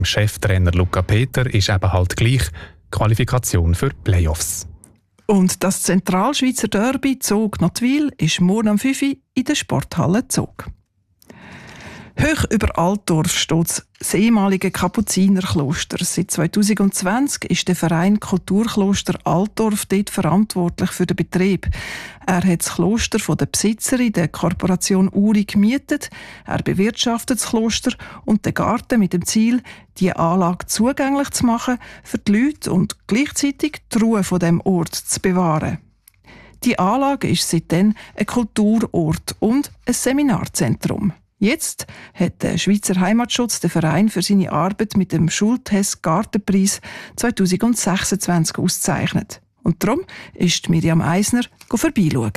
Cheftrainer Luca Peter ist eben halt gleich Qualifikation für Playoffs. Und das Zentralschweizer Derby Zug-Nottwil ist morgen am 5 Uhr in der Sporthalle Zug. Hoch über Altdorf steht das ehemalige Kapuzinerkloster. Seit 2020 ist der Verein Kulturkloster Altdorf dort verantwortlich für den Betrieb. Er hat das Kloster von der Besitzerin, der Korporation Uri, gemietet. Er bewirtschaftet das Kloster und den Garten mit dem Ziel, die Anlage zugänglich zu machen für die Leute und gleichzeitig die Ruhe von dem Ort zu bewahren. Die Anlage ist seitdem ein Kulturort und ein Seminarzentrum. Jetzt hat der Schweizer Heimatschutz den Verein für seine Arbeit mit dem Schulthess-Gartenpreis 2026 ausgezeichnet. Und darum ist Miriam Eisner vorbeischauen.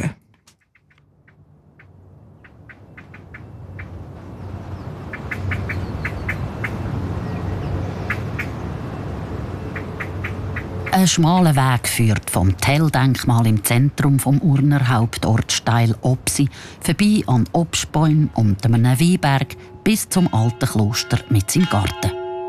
Ein schmaler Weg führt vom Tell-Denkmal im Zentrum vom Urner Hauptortsteil Opsi vorbei an Obstbäumen und einem Weinberg bis zum alten Kloster mit seinem Garten.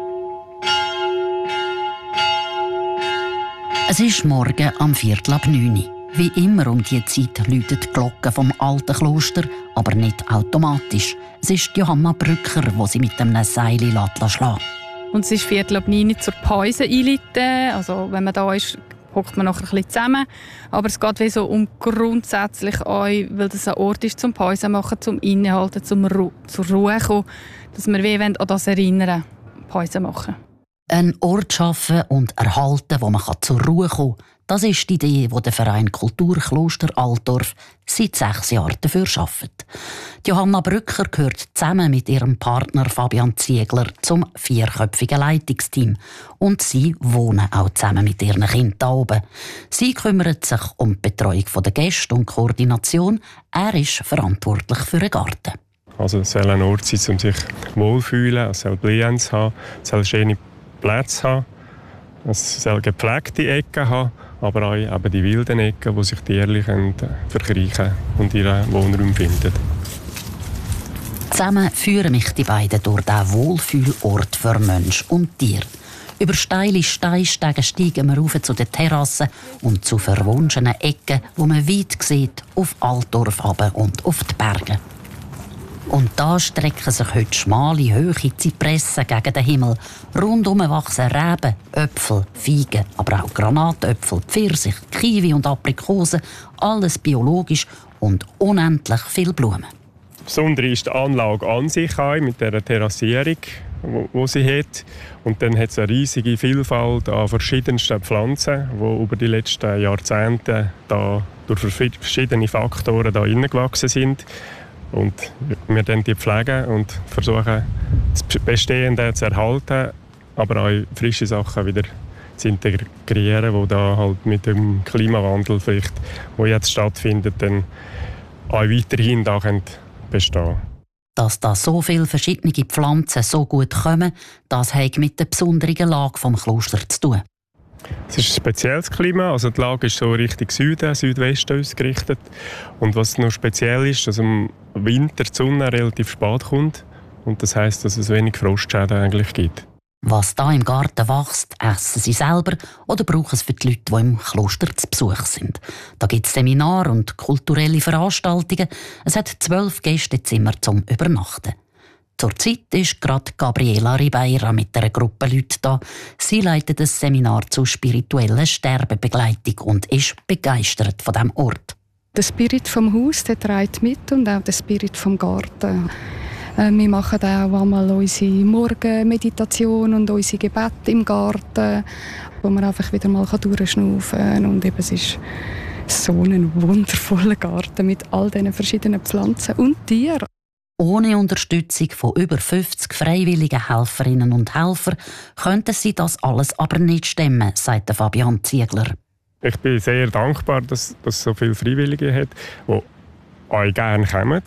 Es ist morgen am 8:45. Wie immer um diese Zeit läuten die Glocken vom alten Kloster, aber nicht automatisch. Es ist Johanna Brücker, die sie mit einem Seil schlagen. Und es ist 8:45 zur Pause einleiten. Also wenn man da ist, hockt man noch ein bisschen zusammen. Aber es geht wie so um grundsätzlich euch, weil das ein Ort ist zum Pause machen, zum Innehalten, zur Ruhe kommen, dass wir wie an das erinnern, Pause machen. Ein Ort schaffen und erhalten, wo man zur Ruhe kommen kann. Das ist die Idee, die der Verein Kulturkloster Altdorf seit 6 Jahren dafür arbeitet. Johanna Brücker gehört zusammen mit ihrem Partner Fabian Ziegler zum 4-köpfigen Leitungsteam. Und sie wohnen auch zusammen mit ihren Kindern hier oben. Sie kümmert sich um die Betreuung der Gäste und Koordination. Er ist verantwortlich für den Garten. Also es soll ein Ort sein, um sich wohlzufühlen, es soll Ambiente haben, es soll schöne Plätze haben, es soll gepflegte Ecken haben, aber auch eben die wilden Ecken, wo sich die Tiere verkriechen und ihren Wohnraum finden. Zusammen führen mich die beiden durch diesen Wohlfühlort für Mensch und Tier. Über steile Steinstege steigen wir rauf zu den Terrassen und zu verwunschenen Ecken, wo man weit sieht, auf Altdorf runter und auf die Berge. Und da strecken sich heute schmale, hohe Zypressen gegen den Himmel. Rundum wachsen Reben, Äpfel, Feigen, aber auch Granatäpfel, Pfirsich, Kiwi und Aprikosen. Alles biologisch und unendlich viel Blumen. Das Besondere ist die Anlage an sich mit dieser Terrassierung, die sie hat. Und dann hat es eine riesige Vielfalt an verschiedensten Pflanzen, die über die letzten Jahrzehnte da durch verschiedene Faktoren da hineingewachsen sind. Und wir dann die pflegen und versuchen, das Bestehende zu erhalten, aber auch frische Sachen wieder zu integrieren, die da halt mit dem Klimawandel vielleicht, der jetzt stattfindet, dann auch weiterhin da bestehen können. Dass da so viele verschiedene Pflanzen so gut kommen, das hat mit der besonderen Lage des Klosters zu tun. Es ist ein spezielles Klima, also die Lage ist so Richtung Süden, Südwesten ausgerichtet. Und was noch speziell ist, dass im Winter die Sonne relativ spät kommt. Und das heisst, dass es wenig Frostschäden eigentlich gibt. Was da im Garten wächst, essen sie selber oder brauchen es für die Leute, die im Kloster zu Besuch sind. Da gibt es Seminare und kulturelle Veranstaltungen. Es hat 12 Gästezimmer zum Übernachten. Zurzeit ist gerade Gabriela Ribeira mit einer Gruppe Leute da. Sie leitet ein Seminar zur spirituellen Sterbebegleitung und ist begeistert von diesem Ort. Der Spirit vom Haus, der trägt mit und auch der Spirit vom Garten. Wir machen auch einmal unsere Morgenmeditation und unsere Gebete im Garten, wo man einfach wieder mal durchschnaufen kann. Und eben, es ist so ein wundervoller Garten mit all diesen verschiedenen Pflanzen und Tieren. Ohne Unterstützung von über 50 freiwilligen Helferinnen und Helfern könnten sie das alles aber nicht stemmen, sagt Fabian Ziegler. Ich bin sehr dankbar, dass es so viele Freiwillige hat, die auch gerne kommen.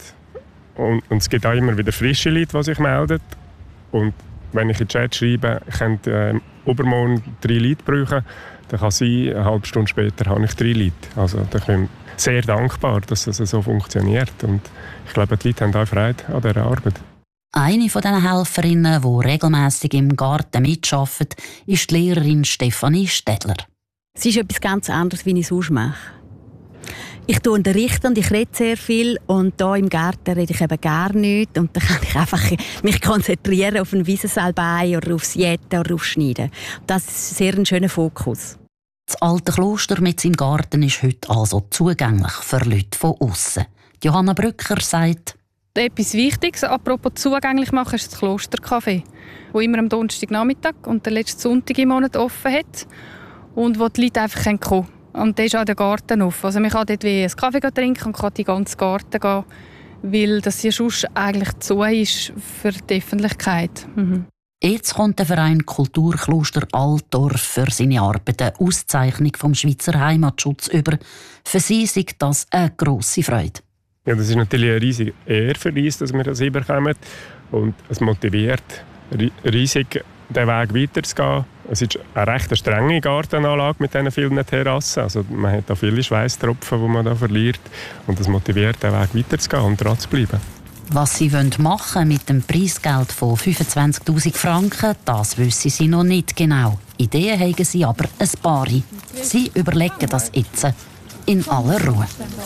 Und es gibt auch immer wieder frische Leute, die sich melden. Und wenn ich in den Chat schreibe, ich könnte übermorgen 3 Leute brauchen, dann kann sein, eine halbe Stunde später habe ich 3 Leute. Also da bin ich sehr dankbar, dass es so funktioniert. Und ich glaube, die Leute haben auch Freude an dieser Arbeit. Eine von diesen Helferinnen, die regelmässig im Garten mitarbeitet, ist die Lehrerin Stefanie Städler. Es ist etwas ganz anderes, wie ich sonst mache. Ich unterrichte und ich rede sehr viel und hier im Garten rede ich eben gar nicht und dann kann ich einfach mich konzentrieren auf ein Wiesensalbei oder aufs Jäten oder aufs Schneiden. Das ist sehr ein schöner Fokus. Das alte Kloster mit seinem Garten ist heute also zugänglich für Leute von aussen. Johanna Brücker sagt: Etwas Wichtiges, apropos zugänglich machen, ist das Klostercafé, das immer am Donnerstagnachmittag und den letzten Sonntag im Monat offen hat und wo die Leute einfach kommen können. Und da ist auch der Garten offen. Also man kann dort wie einen Kaffee trinken und kann in den ganzen Garten gehen, weil das hier sonst eigentlich zu ist für die Öffentlichkeit. Jetzt kommt der Verein Kulturkloster Altdorf für seine Arbeit eine Auszeichnung vom Schweizer Heimatschutz über. Für sie sei das eine grosse Freude. Ja, das ist natürlich eine riesige Ehre für uns, dass wir das überkommen. Und es motiviert riesig, den Weg weiterzugehen. Es ist eine recht strenge Gartenanlage mit diesen vielen Terrassen. Also man hat da viele Schweißtropfen, die man da verliert. Und das motiviert, den Weg weiterzugehen und dran zu bleiben. Was sie machen wollen mit dem Preisgeld von 25'000 Franken, das wissen sie noch nicht genau. Ideen haben sie aber ein paar. Sie überlegen das jetzt in aller Ruhe.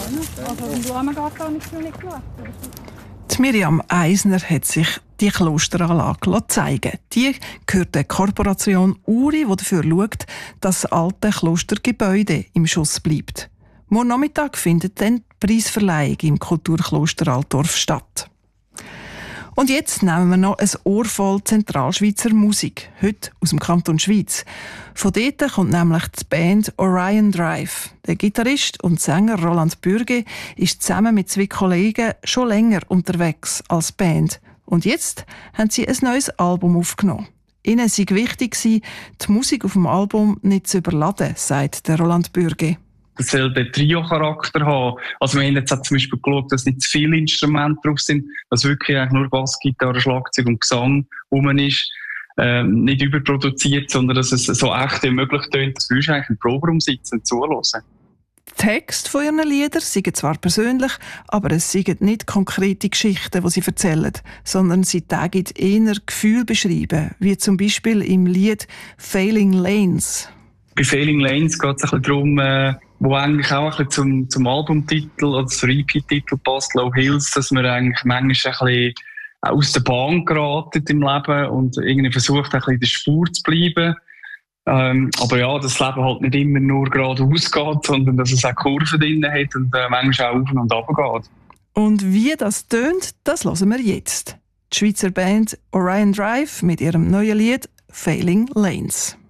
Die Miriam Eisner hat sich die Klosteranlage zeigen. Die gehört der Korporation Uri, die dafür schaut, dass das alte Klostergebäude im Schuss bleibt. Morgen Nachmittag findet dann die Preisverleihung im Kulturkloster Altdorf statt. Und jetzt nehmen wir noch ein Ohr voll Zentralschweizer Musik, heute aus dem Kanton Schweiz. Von dort kommt nämlich die Band Orion Drive. Der Gitarrist und Sänger Roland Bürge ist zusammen mit 2 Kollegen schon länger unterwegs als Band. Und jetzt haben sie ein neues Album aufgenommen. Ihnen sei wichtig, die Musik auf dem Album nicht zu überladen, sagt der Roland Bürge. Das soll den Trio-Charakter haben. Also wir haben jetzt zum Beispiel geschaut, dass nicht zu viele Instrumente drauf sind, dass wirklich eigentlich nur Bassgitarre, Schlagzeug und Gesang rum ist. Nicht überproduziert, sondern dass es so echt wie möglich tönt, dass wir eigentlich im Proberaum sitzen und zuhören. Die Texte von ihren Liedern sind zwar persönlich, aber es sind nicht konkrete Geschichten, die sie erzählen, sondern sie tägen eher Gefühle beschreiben, wie zum Beispiel im Lied «Failing Lanes». Bei «Failing Lanes» geht es ein bisschen darum, wo eigentlich auch ein bisschen zum Albumtitel oder zum Repeat-Titel passt, «Low Hills», dass man eigentlich manchmal ein bisschen aus der Bahn geraten im Leben und irgendwie versucht, ein bisschen in der Spur zu bleiben. Aber ja, das Leben halt nicht immer nur geradeaus geht, sondern dass es auch Kurven drin hat und manchmal auch auf und runter geht. Und wie das tönt, das hören wir jetzt. Die Schweizer Band Orion Drive mit ihrem neuen Lied «Failing Lanes».